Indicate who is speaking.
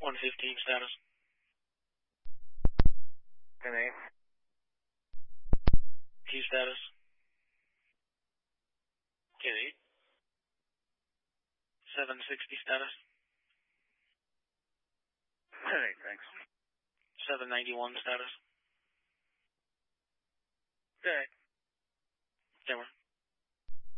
Speaker 1: 115 status.
Speaker 2: 10-8.
Speaker 1: Q status.
Speaker 2: 10-8.
Speaker 1: 760 status.
Speaker 2: 10-8, thanks.
Speaker 1: 791 status.
Speaker 2: 10-8.
Speaker 1: Camera.